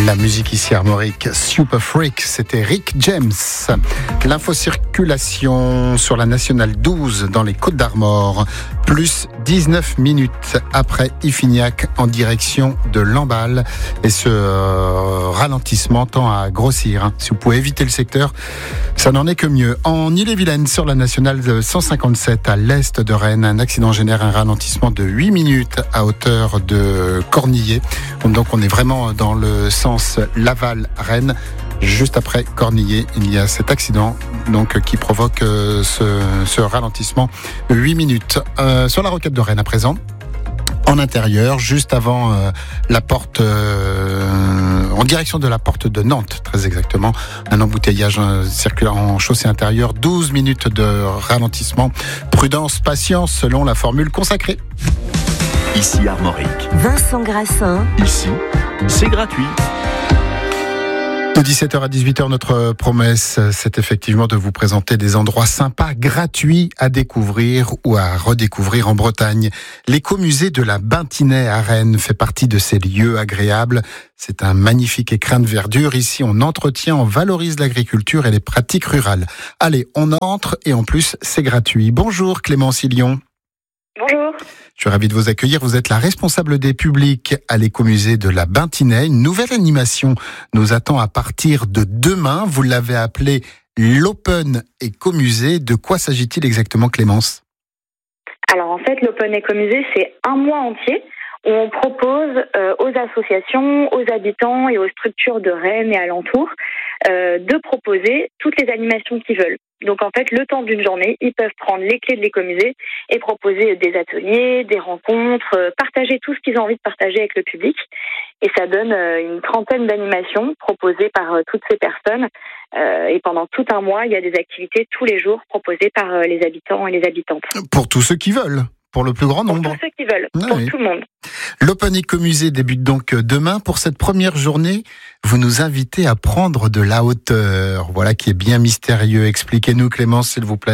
La musique ici Armorique, Super Freak, c'était Rick James. L'infocirculation sur la Nationale 12 dans les Côtes-d'Armor, plus 19 minutes après Iffignac en direction de Lamballe. Et ce ralentissement tend à grossir. Si vous pouvez éviter le secteur, ça n'en est que mieux. En Ille-et-Vilaine, sur la Nationale 157 à l'est de Rennes, un accident génère un ralentissement de 8 minutes à hauteur de Cornillé. Donc on est vraiment dans le sens Laval-Rennes. Juste après Cornillé, il y a cet accident donc qui provoque ce ralentissement 8 minutes. Sur la rocade de Rennes à présent, en intérieur, juste avant la porte, en direction de la porte de Nantes, très exactement. Un embouteillage circulant en chaussée intérieure, 12 minutes de ralentissement. Prudence, patience, selon la formule consacrée. Ici Armorique. Vincent Grassin. Ici, c'est gratuit. De 17h à 18h, notre promesse, c'est effectivement de vous présenter des endroits sympas, gratuits à découvrir ou à redécouvrir en Bretagne. L'écomusée de la Bintinay à Rennes fait partie de ces lieux agréables. C'est un magnifique écrin de verdure. Ici, on entretient, on valorise l'agriculture et les pratiques rurales. Allez, on entre et en plus, c'est gratuit. Bonjour Clémence Illion. Bonjour. Je suis ravi de vous accueillir. Vous êtes la responsable des publics à l'écomusée de la Bintinay. Une nouvelle animation nous attend à partir de demain. Vous l'avez appelée l'Open Écomusée. De quoi s'agit-il exactement, Clémence ? Alors en fait, l'Open Écomusée, c'est un mois entier où on propose aux associations, aux habitants et aux structures de Rennes et alentours de proposer toutes les animations qu'ils veulent. Donc en fait, le temps d'une journée, ils peuvent prendre les clés de l'écomusée et proposer des ateliers, des rencontres, partager tout ce qu'ils ont envie de partager avec le public. Et ça donne une trentaine d'animations proposées par toutes ces personnes. Et pendant tout un mois, il y a des activités tous les jours proposées par les habitants et les habitantes. Pour tous ceux qui veulent. Pour le plus grand nombre. Pour tous ceux qui veulent, pour tout le monde. L'Open Écomusée débute donc demain. Pour cette première journée, vous nous invitez à prendre de la hauteur. Voilà qui est bien mystérieux. Expliquez-nous, Clémence, s'il vous plaît.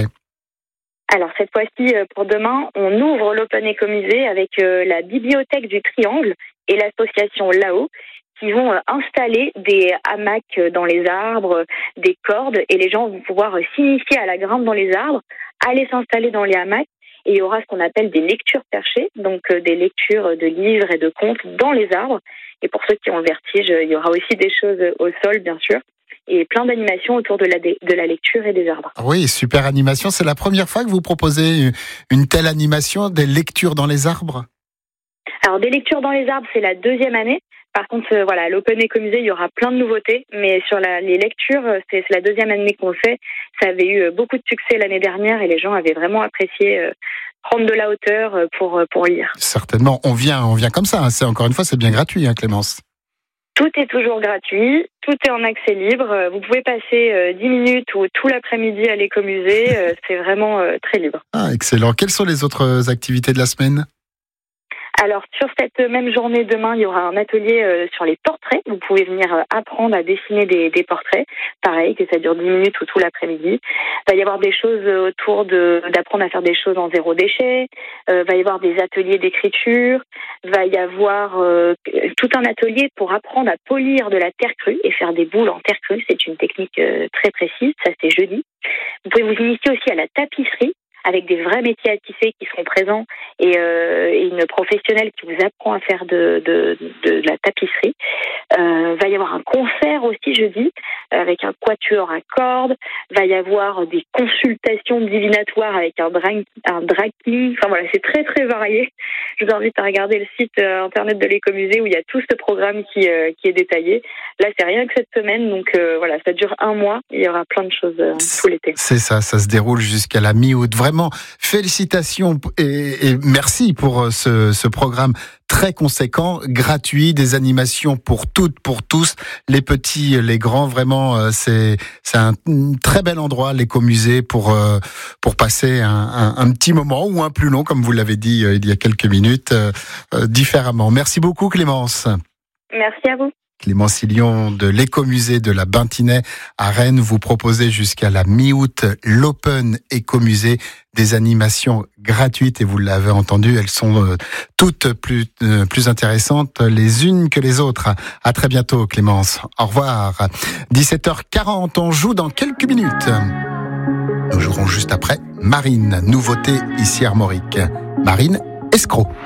Alors cette fois-ci, pour demain, on ouvre l'Open Écomusée avec la Bibliothèque du Triangle et l'association Là-haut qui vont installer des hamacs dans les arbres, des cordes, et les gens vont pouvoir s'initier à la grimpe dans les arbres, aller s'installer dans les hamacs. Et il y aura ce qu'on appelle des lectures perchées, donc des lectures de livres et de contes dans les arbres. Et pour ceux qui ont le vertige, il y aura aussi des choses au sol, bien sûr, et plein d'animations autour de la lecture et des arbres. Oui, super animation. C'est la première fois que vous proposez une telle animation, des lectures dans les arbres ? Alors, des lectures dans les arbres, c'est la deuxième année. Par contre, voilà, à l'Open Écomusée, il y aura plein de nouveautés, mais sur les lectures, c'est la deuxième année qu'on le fait. Ça avait eu beaucoup de succès l'année dernière et les gens avaient vraiment apprécié prendre de la hauteur pour lire. Certainement, on vient comme ça. C'est encore une fois, c'est bien gratuit, hein, Clémence. Tout est toujours gratuit, tout est en accès libre. Vous pouvez passer 10 minutes ou tout l'après-midi à l'écomusée. C'est vraiment très libre. Ah, excellent. Quelles sont les autres activités de la semaine ? Alors, sur cette même journée, demain, il y aura un atelier sur les portraits. Vous pouvez venir apprendre à dessiner des portraits. Pareil, que ça dure 10 minutes ou tout l'après-midi. Il va y avoir des choses autour d'apprendre à faire des choses en zéro déchet. Va y avoir des ateliers d'écriture. Va y avoir tout un atelier pour apprendre à polir de la terre crue et faire des boules en terre crue. C'est une technique très précise. Ça, c'est jeudi. Vous pouvez vous initier aussi à la tapisserie, avec des vrais métiers à tisser qui seront présents et une professionnelle qui vous apprend à faire de la tapisserie. Va y avoir un concert aussi jeudi avec un quatuor à cordes. Va y avoir des consultations divinatoires avec un drag king. Enfin voilà, c'est très très varié. Je vous invite à regarder le site internet de l'écomusée où il y a tout ce programme qui est détaillé. Là, c'est rien que cette semaine, donc voilà, ça dure un mois. Il y aura plein de choses tout l'été. C'est ça se déroule jusqu'à la mi-août. Vraiment, félicitations et merci pour ce programme très conséquent, gratuit, des animations pour toutes, pour tous, les petits, les grands. Vraiment, c'est un très bel endroit, l'écomusée, pour passer un petit moment ou un plus long, comme vous l'avez dit il y a quelques minutes, différemment. Merci beaucoup, Clémence. Merci à vous. Clément Silion de l'écomusée de la Bintinais à Rennes. Vous proposez jusqu'à la mi-août l'Open Écomusée, des animations gratuites et vous l'avez entendu, elles sont toutes plus intéressantes les unes que les autres. À très bientôt Clémence. Au revoir. 17h40, on joue dans quelques minutes. Nous jouerons juste après Marine, nouveauté ici Armorique. Marine Escroc.